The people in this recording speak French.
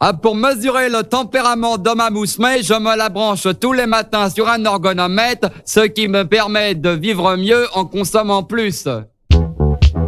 Ah, pour mesurer le tempérament de ma moussemée, je me la branche tous les matins sur un ergonomètre, ce qui me permet de vivre mieux en consommant plus.